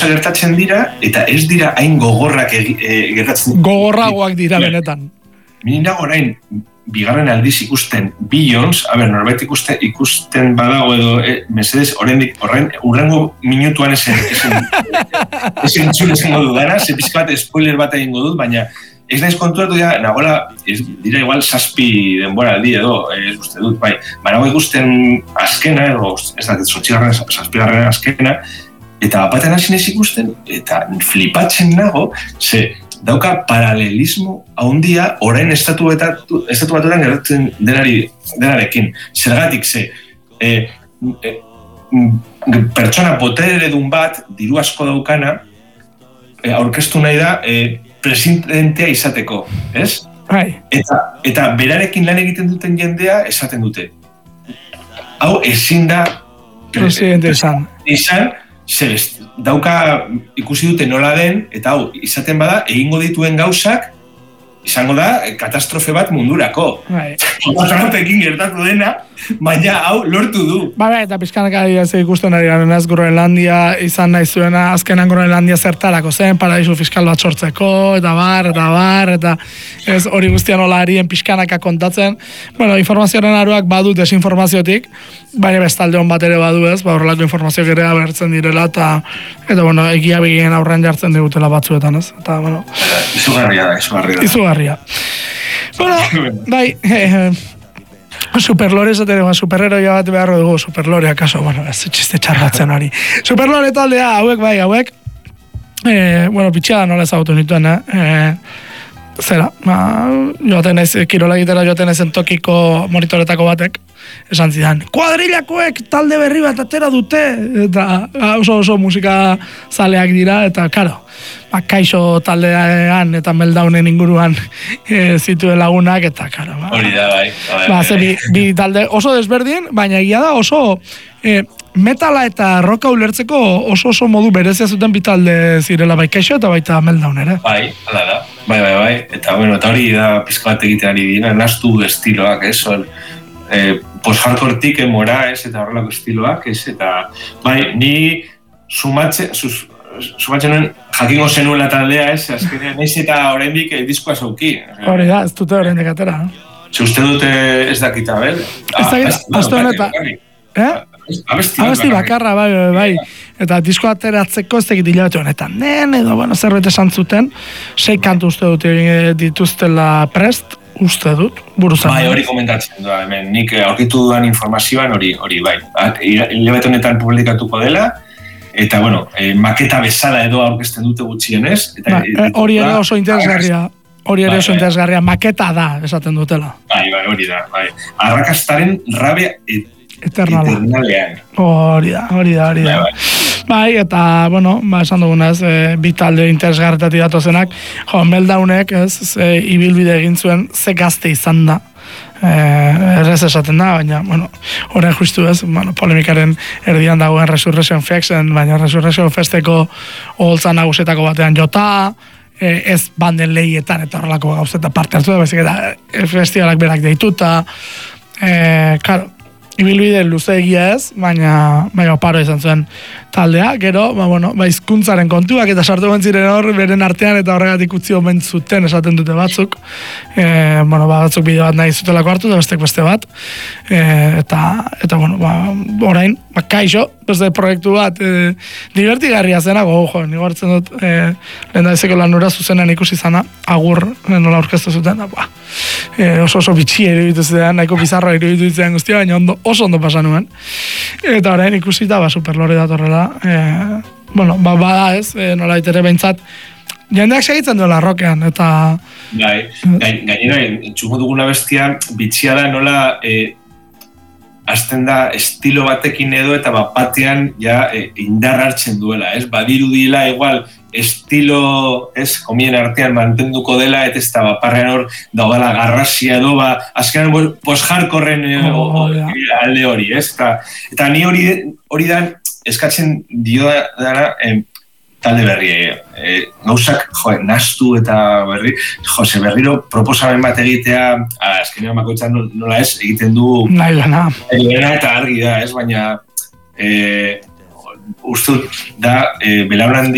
gertatzen dira, eta ez dira hain gogorrak gertatzen. Gogorragoak dira benetan. Nina orain, bigarren aldiz ikusten Billions, norbait ikusten badago edo, mesedez, horren urrengo minutuan esen entzun esango dudana, ze pizka bat spoiler bat egingo dut, baina ez naiz kontuatu nagoela, dira igual 7 denbora aldi edo, ez uste dut, bai, nago ikusten azkena, edo, ez da, 7. azkena, eta batean hasi naiz ikusten, eta flipatzen nago, ze dauka paralelismo handia orain estatu batuetan gertatzen denarekin. Zergatik ze, pertsona poteredun bat, diru asko daukana, aurkeztu nahi da, presidentea izateko, ez? Eta berarekin lan egiten duten jendea esaten dute. Hau ezin da presidente izan, dauka ikusi dute nola den, eta hau, izaten bada, egingo dituen gauzak, izango da, katastrofe bat mundurako. Patronautekin gertatu dena, baina hau lortu du. Eta pizkanaka ikusten ari garen ez Groenlandia izan nahi zuena, azkenan Groenlandia zertarako zen, paradisu fiskal bat sortzeko, eta bar, eta ez hori guztian nola arien pizkanaka kontatzen. Informazioaren aruak badu desinformaziotik, baina bestalde hon bat ere badu ez, horrelako informazioak ere abertzen direla, eta egia begien aurrean jartzen digutela batzuetan ez. Izugarria. Bai, superlore esaten dugu, superheroia bat beharro dugu, superlore akaso, ez txiste txarratzen hori. Superlore taldea, hauek, pitxea nola ezagutu nituen, zera, joaten ez, kirolagitera joaten ezen tokiko monitoretako batek, esan zidan, kuadrilakoek talde berri bat atera dute, eta oso musika zaleak dira, eta karo, kaixo taldean eta Meltdownen inguruan zituen lagunak, eta karo. Hori da, bai. Bi talde oso desberdin, baina egia da oso metala eta rocka ulertzeko oso modu berezia zuten bi talde zirela, bai kaixo eta baita Meltdown ere. Bai, hala da. Bai. Eta hori da pizka bat egiten ari dira, nastu estiloak, ez? Post-hardcore-tik emora, ez? Eta horrelako estiloak, ez? Eta, bai, ni sumatzen jakingo zenuela taldea, ez? Azkenean, naiz eta oraindik diskoa zauki. Hori da, ez dute oraindik atera. Ze uste dute ez dakita, bel? Ez dakita, azte honetan. Abesti bakarra, bai. Eta disko ateratzeko ez dakit hilabete honetan. Edo, zerbait esan zuten, 6 kantu uste dut dituztela prest, uste dut, buruzan. Bai, hori komentatzen da, hemen. Nik aurkitu dudan informazioan hori, bai. Hilabete honetan publikatuko dela, eta, maketa bezala edo aurkezten dute gutxienez. Hori ere oso interesgarria. Hori ere oso interesgarria, maketa da, esaten dutela. Bai, hori da, bai. Arrakastaren rabia eternalean. Hori da. Bai, eta, esan dugunez, bi talde interesgarretatik datozenak, Meltdownek, ibilbide egin zuen, ze gazte izan da. Errez esaten da, baina, horren justu ez, polemikaren erdian dagoen Resurrection Fexen, baina Resurrection Festeko oholtza nagusetako batean jota, ez banden lehietan eta horrelako gauzeta parte hartu da, baizik eta festivalak berak deituta, karo, ibilbide luze egia ez, baina oparo izan zuen taldea, gero, hizkuntzaren kontuak eta sartu ziren hor, beren artean eta horregatik utzi omen zuten esaten dute batzuk, batzuk bideo bat nahi zutelako hartu, da bestek beste bat, eta orain, kaixo, beste proiektu bat, divertigarria zenago, nigo hartzen dut, lehen da ezeko lanura zuzenean ikusi zana, agur, nola aurkeztu zuten, oso bitxia iruditu zuten, nahiko bizarra iruditu zuten guztia, baina oso ondo pasan nuen. Eta orain ikusita, superlore datorrela, bada ez, nola itere behintzat, jendeak segitzen duela rokean, eta... Bai, gainera, entzuko duguna bestia, bitxia da nola... Azten da estilo batekin edo eta batean indar hartzen duela, ez? Badirudila igual estilo, ez, komien artean mantenduko dela, eta ez da baparrean hor daugala garrasia edo, azkenan post-hardcorren alde hori, ez? Eta ni hori da eskatzen dio dara talde berri, gauzak, nastu eta berriro proposamen bat egitea, azkenean bakoitzan nola ez, egiten du nahi eta argi da, ez, baina uste da, belaunaldi